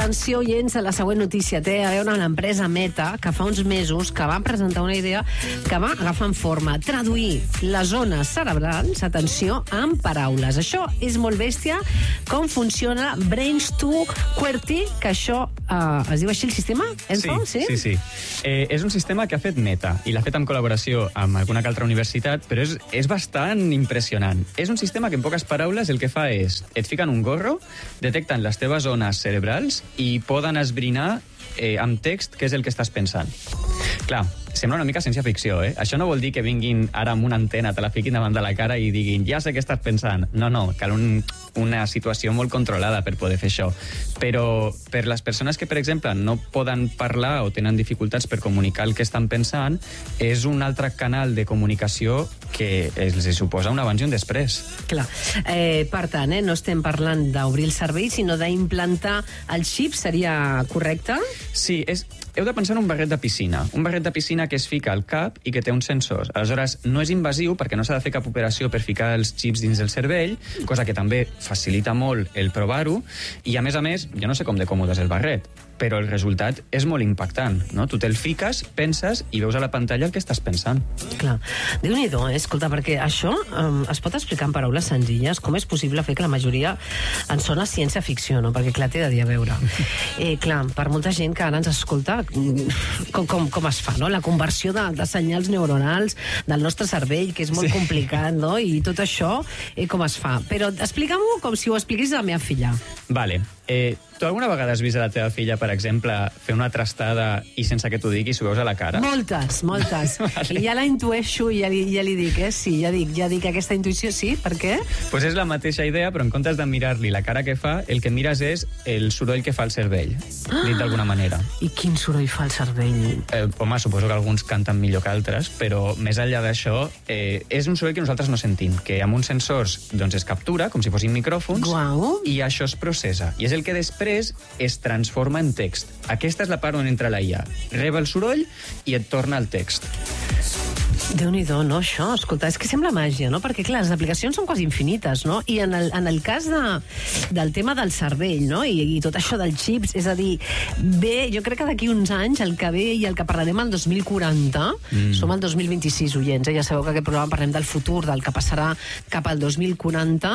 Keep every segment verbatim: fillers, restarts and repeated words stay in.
Atenció, oients, a la següent notícia. Té a veure amb l'empresa Meta, que fa uns mesos que va presentar una idea que va agafant forma. Traduir les zones cerebrals, atenció, en paraules. Això és molt bèstia, com funciona Brains to QWERTY, que això eh, es diu així el sistema? Sí, sí, sí. sí. Eh, és un sistema que ha fet Meta, i l'ha fet en col·laboració amb alguna altra universitat, però és, és bastant impressionant. És un sistema que, en poques paraules, el que fa és, et fiquen un gorro, detecten les teves zones cerebrals i poden esbrinar eh, amb text què és el que estàs pensant. Clar, sembla una mica ciència-ficció, eh? Això no vol dir que vinguin ara amb una antena, te la fiquin davant de la cara i diguin ja sé què estàs pensant. No, no, cal un, una situació molt controlada per poder fer això. Però per les persones que, per exemple, no poden parlar o tenen dificultats per comunicar el que estan pensant, és un altre canal de comunicació que els suposa un abans i un després. Clar. Eh, per tant, eh, no estem parlant d'obrir el cervell, sinó d'implantar el xip, seria correcte? Sí, és... heu de pensar en un barret de piscina. Un barret de piscina que es fica al cap i que té uns sensors. Aleshores, no és invasiu perquè no s'ha de fer cap operació per ficar els xips dins del cervell, cosa que també facilita molt el provar-ho, i a més a més, jo no sé com de còmode és el barret, però el resultat és molt impactant, no? Tu te'l fiques, penses i veus a la pantalla el que estàs pensant. Clar. Déu-n'hi-do, eh? Escolta, perquè això um, es pot explicar en paraules senzilles. Com és possible fer que la majoria en sona ciència-ficció, no? Perquè, clar, té de dir a veure. Eh, clar, per molta gent que ara ens escolta, com, com, com es fa, no? La conversió de, de senyals neuronals del nostre cervell, que és molt sí. complicat, no? I tot això, eh, com es fa? Però explica'm-ho com si ho expliquis a la meva filla. Vale. Eh, tu alguna vegada has vist a la teva filla, per exemple, fer una trastada i sense que t'ho digui s'ho veus a la cara? Moltes, moltes. Vale. I ja la intueixo i ja li, ja li dic, eh? Sí, ja dic, ja dic aquesta intuïció, sí, per què? Pues és la mateixa idea, però en comptes de mirar-li la cara que fa, el que mires és el soroll que fa el cervell, ah. dit d'alguna manera. I quin soroll fa el cervell? Eh, home, suposo que alguns canten millor que altres, però més enllà d'això, eh, és un soroll que nosaltres no sentim, que amb uns sensors doncs, es captura, com si fossin micròfons, Guau. I això es processa. I és el que després es transforma en text. Aquesta és la part on entra la I A. Reba el soroll i et torna el text. Déu-n'hi-do, no, això? Escolta, és que sembla màgia, no? Perquè, clar, les aplicacions són quasi infinites, no? I en el, en el cas de, del tema del cervell, no? I, i tot això dels xips, és a dir, bé, jo crec que d'aquí uns anys, el que ve i el que parlarem el dos mil quaranta, mm. som el dos mil vint-i-sis, oients, eh? Ja sabeu que aquest programa parlem del futur, del que passarà cap al dos mil quaranta,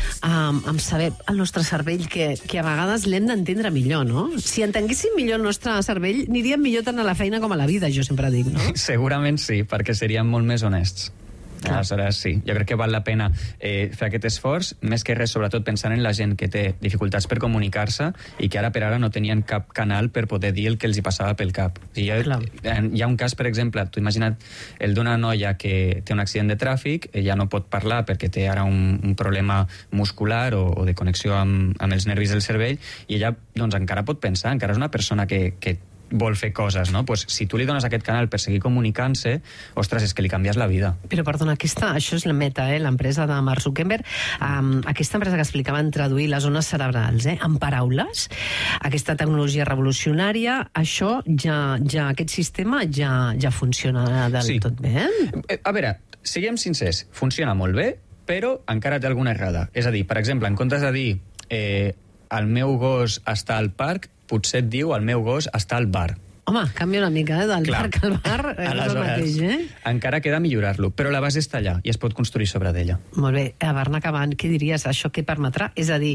um, amb saber el nostre cervell, que, que a vegades l'hem d'entendre millor, no? Si entenguéssim millor el nostre cervell, aniríem millor tant a la feina com a la vida, jo sempre dic, no? Segurament sí, perquè seria molt més honests. Clar. Aleshores, sí, jo crec que val la pena eh, fer aquest esforç, més que res, sobretot pensant en la gent que té dificultats per comunicar-se i que ara per ara no tenien cap canal per poder dir el que els hi passava pel cap. O sigui, jo, hi ha un cas, per exemple, tu imagina't el d'una noia que té un accident de tràfic, ella no pot parlar perquè té ara un, un problema muscular o, o de connexió amb, amb els nervis del cervell, i ella doncs, encara pot pensar, encara és una persona que, que vol fer coses, no? Pues, si tu li dones aquest canal per seguir comunicant-se, ostres, és que li canvies la vida. Però, perdona, aquesta, això és la Meta, eh? L'empresa de Mark Zuckerberg, um, aquesta empresa que explicava en traduir les zones cerebrals, eh? En paraules, aquesta tecnologia revolucionària, això ja, ja aquest sistema ja, ja funciona del sí. tot bé. A veure, siguem sincers, funciona molt bé, però encara té alguna errada. És a dir, per exemple, en comptes de dir eh, el meu gos està al parc, potser et diu el meu gos està al bar. Home, canvia una mica, eh? Del Clar. parc al bar és el mateix, eh? Encara queda millorar-lo, però la base està allà i es pot construir sobre d'ella. Molt bé. A Barna Acabant, què diries? Això què permetrà? És a dir,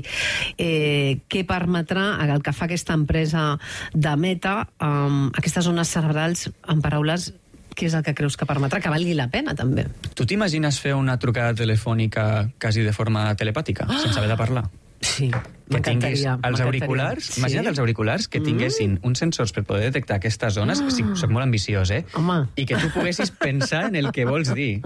eh, què permetrà el que fa aquesta empresa de Meta, um, aquestes zones cerebrals, en paraules, què és el que creus que permetrà? Que valgui la pena, també. Tu t'imagines fer una trucada telefònica quasi de forma telepàtica, ah! sense haver de parlar? Sí, que tinguis els auriculars, sí. imagina't els auriculars que tinguessin mm. uns sensors per poder detectar aquestes zones, ah. sí, soc molt ambiciós, eh? Home. I que tu poguessis pensar en el que vols dir.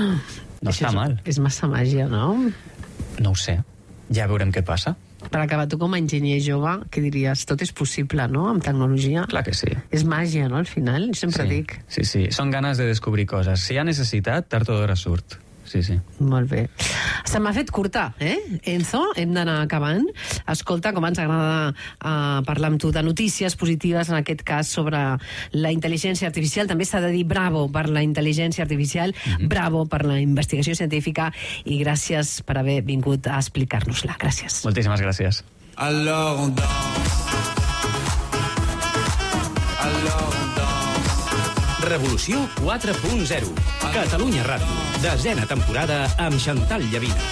No Això està és, mal. És massa màgia, no? No ho sé. Ja veurem què passa. Per acabar, tu com a enginyer jove, què diries? Tot és possible, no?, amb tecnologia. Clar que sí. És màgia, no?, al final, sempre sí. dic. Sí, sí, són ganes de descobrir coses. Si hi ha necessitat, tard o d'hora surt. Sí, sí. Molt bé. Se m'ha fet curta, eh, Enzo? Hem d'anar acabant. Escolta, com ens agrada uh, parlar amb tu de notícies positives, en aquest cas sobre la intel·ligència artificial. També s'ha de dir bravo per la intel·ligència artificial, mm-hmm. bravo per la investigació científica i gràcies per haver vingut a explicar-nos-la. Gràcies. Moltíssimes gràcies. Alors on danse. Revolució quatre punt zero. Catalunya Ràdio. Desena temporada amb Xantal Llavina.